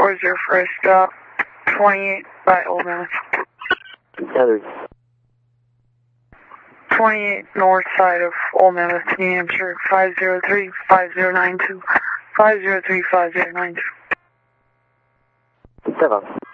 Where's your first stop? 28 by Old Mammoth. Heather. 28 north side of Old Mammoth, New Hampshire, 503-5092. 503-5092. 7.